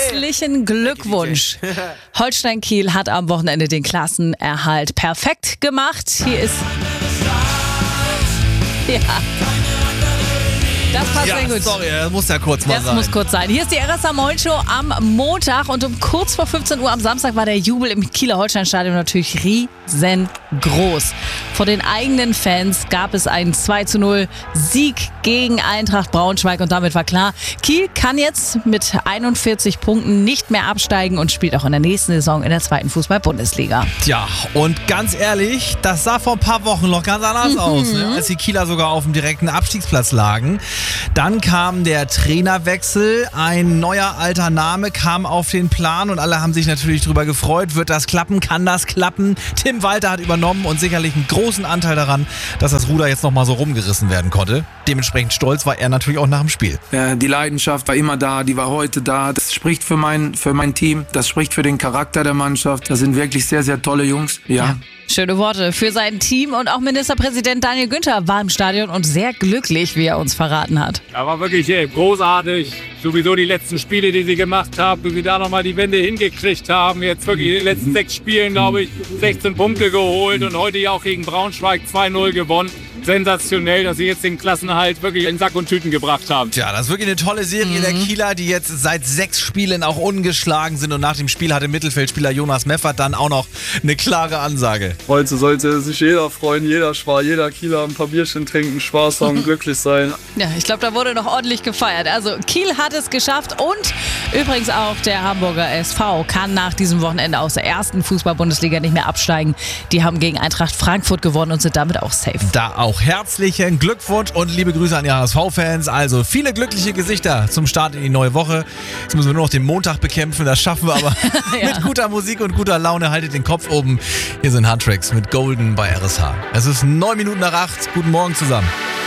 Herzlichen Glückwunsch. Holstein Kiel hat am Wochenende den Klassenerhalt perfekt gemacht. Hier ist... Ja. Das passt sehr gut. Sorry, das muss ja kurz mal sein. Das muss kurz sein. Hier ist die RSA Moin Show am Montag und um kurz vor 15 Uhr am Samstag war der Jubel im Kieler Holstein-Stadion natürlich riesengroß. Vor den eigenen Fans gab es einen 2:0 Sieg gegen Eintracht Braunschweig und damit war klar, Kiel kann jetzt mit 41 Punkten nicht mehr absteigen und spielt auch in der nächsten Saison in der 2. Fußball-Bundesliga. Tja, und ganz ehrlich, das sah vor ein paar Wochen noch ganz anders aus, ne? Als die Kieler sogar auf dem direkten Abstiegsplatz lagen. Dann kam der Trainerwechsel, ein neuer alter Name kam auf den Plan und alle haben sich natürlich darüber gefreut. Wird das klappen? Kann das klappen? Tim Walter hat übernommen und sicherlich einen großen Anteil daran, dass das Ruder jetzt nochmal so rumgerissen werden konnte. Dementsprechend stolz war er natürlich auch nach dem Spiel. Ja, die Leidenschaft war immer da, die war heute da. Das spricht für mein Team, das spricht für den Charakter der Mannschaft. Das sind wirklich sehr, sehr tolle Jungs. Ja. Schöne Worte für sein Team und auch Ministerpräsident Daniel Günther war im Stadion und sehr glücklich, wie er uns verraten hat. Er war wirklich großartig. Sowieso die letzten Spiele, die sie gemacht haben, wie sie da nochmal die Wende hingekriegt haben. Jetzt wirklich in den letzten 6 Spielen, glaube ich, 16 Punkte geholt und heute ja auch gegen Braunschweig 2:0 gewonnen. Sensationell, dass sie jetzt den Klassenerhalt wirklich in Sack und Tüten gebracht haben. Tja, das ist wirklich eine tolle Serie der Kieler, die jetzt seit 6 Spielen auch ungeschlagen sind. Und nach dem Spiel hatte Mittelfeldspieler Jonas Meffert dann auch noch eine klare Ansage. Heute sollte sich jeder freuen, jeder Kieler ein paar Bierchen trinken, Spaß haben, glücklich sein. Ja, ich glaube, da wurde noch ordentlich gefeiert. Also Kiel hat es geschafft und übrigens auch der Hamburger SV kann nach diesem Wochenende aus der 1. Fußball-Bundesliga nicht mehr absteigen. Die haben gegen Eintracht Frankfurt gewonnen und sind damit auch safe. Da auch herzlichen Glückwunsch und liebe Grüße an die HSV-Fans. Also viele glückliche Gesichter zum Start in die neue Woche. Jetzt müssen wir nur noch den Montag bekämpfen, das schaffen wir aber mit guter Musik und guter Laune. Haltet den Kopf oben. Hier sind Handtracks mit Golden bei RSH. Es ist 9 Minuten nach 8. Guten Morgen zusammen.